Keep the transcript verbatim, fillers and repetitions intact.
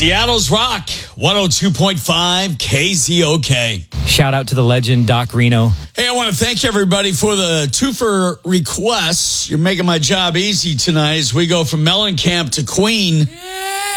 Seattle's Rock, one oh two point five K Z O K. Shout out to the legend, Doc Reno. Hey, I want to thank everybody for the twofer requests. You're making my job easy tonight as we go from Mellencamp to Queen.